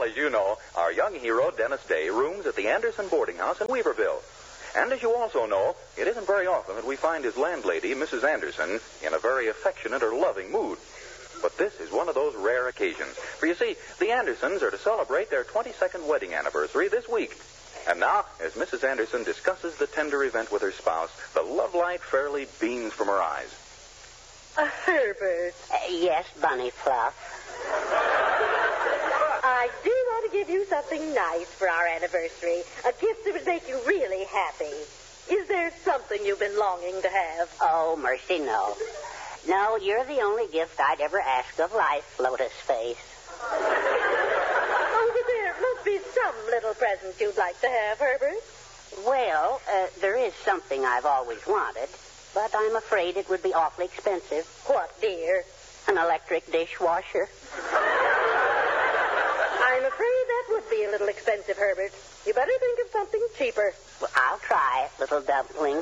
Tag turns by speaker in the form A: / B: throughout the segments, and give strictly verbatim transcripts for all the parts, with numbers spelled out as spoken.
A: as you know, our young hero, Dennis Day, rooms at the Anderson boarding house in Weaverville. And as you also know, it isn't very often that we find his landlady, Missus Anderson, in a very affectionate or loving mood. But this is one of those rare occasions. For you see, the Andersons are to celebrate their twenty-second wedding anniversary this week. And now, as Missus Anderson discusses the tender event with her spouse, the love light fairly beams from her eyes.
B: Uh, Herbert.
C: Uh, yes, Bunny Fluff.
B: I do want to give you something nice for our anniversary. A gift that would make you really happy. Is there something you've been longing to have?
C: Oh, mercy, no. No, you're the only gift I'd ever ask of life, Lotus Face.
B: Oh, but there must be some little present you'd like to have, Herbert.
C: Well, uh, there is something I've always wanted, but I'm afraid it would be awfully expensive.
B: What, dear?
C: An electric dishwasher.
B: I'm afraid that would be a little expensive, Herbert. You better think of something cheaper.
C: Well, I'll try, little dumpling.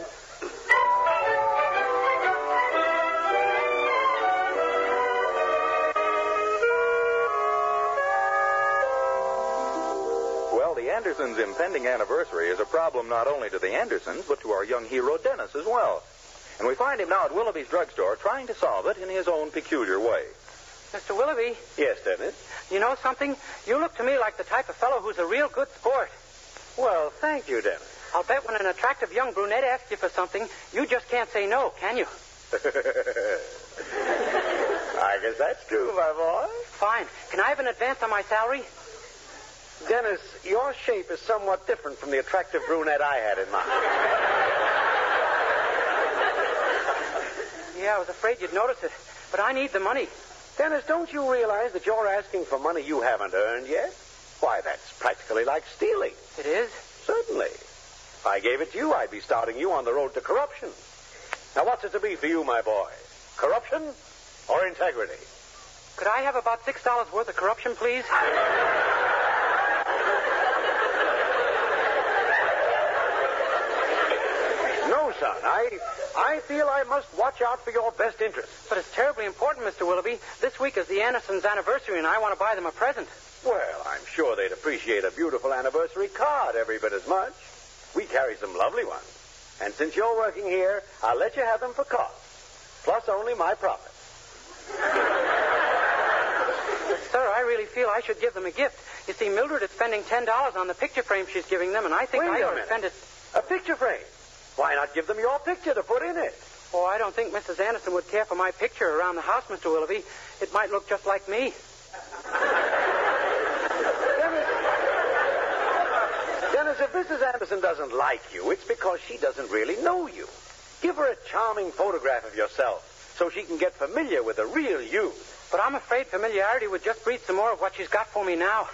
A: Well, the Andersons' impending anniversary is a problem not only to the Andersons, but to our young hero, Dennis, as well. And we find him now at Willoughby's drugstore trying to solve it in his own peculiar way.
D: Mister Willoughby.
E: Yes, Dennis?
D: You know something? You look to me like the type of fellow who's a real good sport.
E: Well, thank you, Dennis.
D: I'll bet when an attractive young brunette asks you for something, you just can't say no, can you?
E: I guess that's true, my boy.
D: Fine. Can I have an advance on my salary?
E: Dennis, your shape is somewhat different from the attractive brunette I had in mind.
D: Yeah, I was afraid you'd notice it. But I need the money.
E: Dennis, don't you realize that you're asking for money you haven't earned yet? Why, that's practically like stealing.
D: It is?
E: Certainly. If I gave it to you, I'd be starting you on the road to corruption. Now, what's it to be for you, my boy? Corruption or integrity?
D: Could I have about six dollars worth of corruption, please?
E: No, son. I, I feel I must watch out for your best interests.
D: But it's terribly important, Mister Willoughby. This week is the Andersons' anniversary, and I want to buy them a present.
E: Well, I'm sure they'd appreciate a beautiful anniversary card every bit as much. We carry some lovely ones. And since you're working here, I'll let you have them for cost, plus only my profit.
D: But, sir, I really feel I should give them a gift. You see, Mildred is spending ten dollars on the picture frame she's giving them, and I think
E: Wait
D: I
E: a
D: ought to
E: minute.
D: spend it...
E: A picture frame? Why not give them your picture to put in it?
D: Oh, I don't think Missus Anderson would care for my picture around the house, Mister Willoughby. It might look just like me.
E: Dennis, Dennis, if Missus Anderson doesn't like you, it's because she doesn't really know you. Give her a charming photograph of yourself so she can get familiar with the real you.
D: But I'm afraid familiarity would just breed some more of what she's got for me now.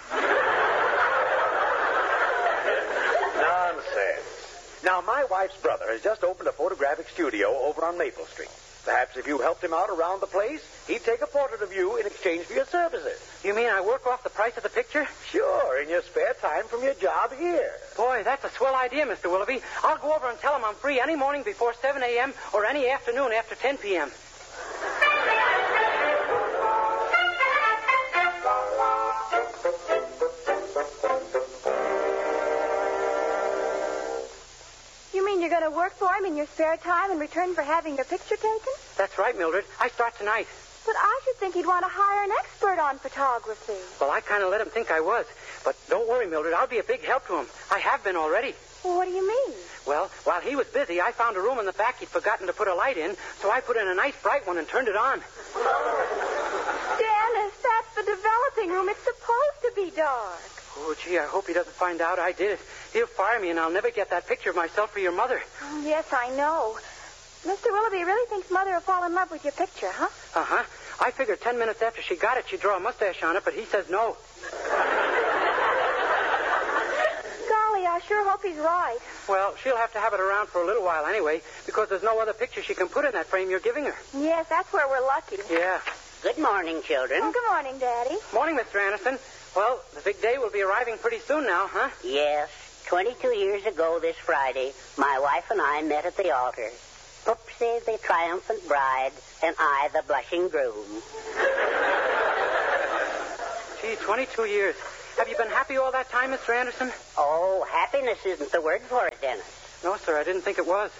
E: Nonsense. Now, my wife's brother has just opened a photographic studio over on Maple Street. Perhaps if you helped him out around the place, he'd take a portrait of you in exchange for your services.
D: You mean I work off the price of the picture?
E: Sure, in your spare time from your job here.
D: Boy, that's a swell idea, Mister Willoughby. I'll go over and tell him I'm free any morning before seven a.m. or any afternoon after ten p.m.
F: You're going to work for him in your spare time in return for having your picture taken?
D: That's right, Mildred. I start tonight.
F: But I should think he'd want to hire an expert on photography.
D: Well, I kind of let him think I was. But don't worry, Mildred. I'll be a big help to him. I have been already.
F: Well, what do you mean?
D: Well, while he was busy, I found a room in the back he'd forgotten to put a light in, so I put in a nice bright one and turned it on.
F: Dennis, that's the developing room. It's supposed to be dark.
D: Oh, gee, I hope he doesn't find out I did it. He'll fire me, and I'll never get that picture of myself for your mother.
F: Oh, yes, I know. Mister Willoughby really thinks Mother will fall in love with your picture, huh?
D: Uh-huh. I figured ten minutes after she got it, she'd draw a mustache on it, but he says no.
F: Golly, I sure hope he's right.
D: Well, she'll have to have it around for a little while anyway, because there's no other picture she can put in that frame you're giving her.
F: Yes, that's where we're lucky.
D: Yeah.
C: Good morning, children.
F: Oh, good morning, Daddy.
D: Morning, Mister Anderson. Well, the big day will be arriving pretty soon now, huh?
C: Yes. Twenty-two years ago this Friday, my wife and I met at the altar. Poopsie, the triumphant bride, and I, the blushing groom.
D: Gee, twenty-two years. Have you been happy all that time, Mister Anderson?
C: Oh, happiness isn't the word for it, Dennis.
D: No, sir, I didn't think it was.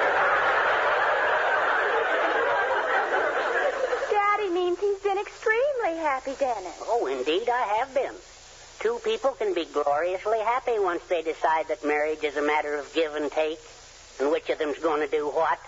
F: Daddy means he's been extremely happy, Dennis.
C: Oh, indeed I have been. Two people can be gloriously happy once they decide that marriage is a matter of give and take, and which of them's going to do what.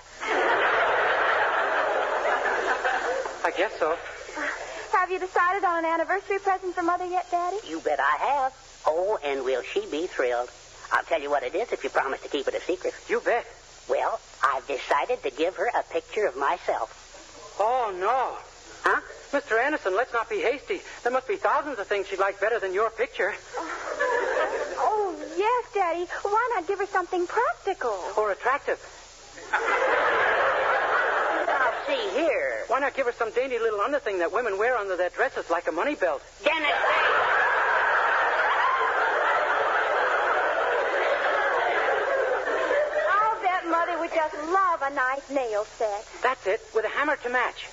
D: I guess so.
F: Have you decided on an anniversary present for Mother yet, Daddy?
C: You bet I have. Oh, and will she be thrilled. I'll tell you what it is if you promise to keep it a secret.
D: You bet.
C: Well, I've decided to give her a picture of myself.
D: Oh, no.
C: Huh?
D: Mister Anderson, let's not be hasty. There must be thousands of things she'd like better than your picture.
F: Oh, yes, Daddy. Why not give her something practical?
D: Or attractive.
C: Now, see here.
D: Why not give her some dainty little underthing that women wear under their dresses like a money belt?
C: Dennis,
F: I'll bet Mother would just love a nice nail set.
D: That's it, with a hammer to match.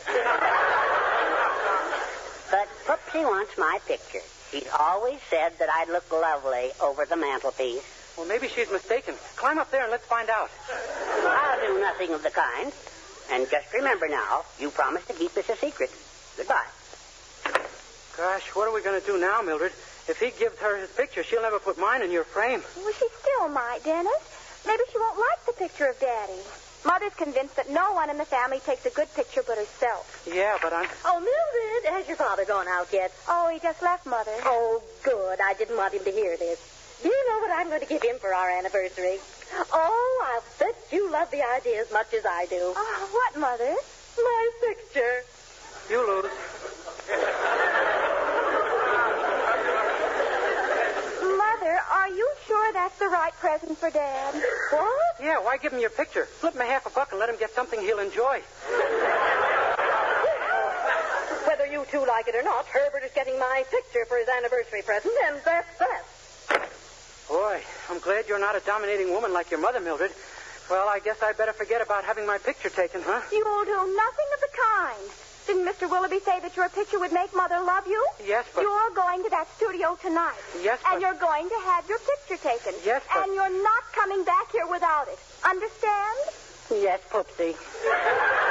C: But Poopsie wants my picture. She's always said that I'd look lovely over the mantelpiece.
D: Well, maybe she's mistaken. Climb up there and let's find out.
C: I'll do nothing of the kind. And just remember now, you promised to keep this a secret. Goodbye.
D: Gosh, what are we going to do now, Mildred? If he gives her his picture, she'll never put mine in your frame.
F: Well, she still might, Dennis. Maybe she won't like the picture of Daddy. Mother's convinced that no one in the family takes a good picture but herself.
D: Yeah, but I'm...
B: Oh, Mildred, has your father gone out yet?
F: Oh, he just left, Mother.
B: Oh, good. I didn't want him to hear this. Do you know what I'm going to give him for our anniversary? Oh, I'll bet you love the idea as much as I do.
F: Oh, what, Mother?
B: My picture.
D: You lose.
F: Mother, are you sure that's the right present for Dad?
B: What?
D: Yeah, why give him your picture? Flip him a half a buck and let him get something he'll enjoy.
B: Whether you two like it or not, Herbert is getting my picture for his anniversary present, and that's that.
D: Boy, I'm glad you're not a dominating woman like your mother, Mildred. Well, I guess I'd better forget about having my picture taken, huh?
F: You'll do nothing of the kind. Didn't Mister Willoughby say that your picture would make Mother love you?
D: Yes, but...
F: You're going to that studio tonight.
D: Yes, but...
F: And you're going to have your picture taken.
D: Yes, but...
F: And you're not coming back here without it. Understand?
C: Yes, Poopsie.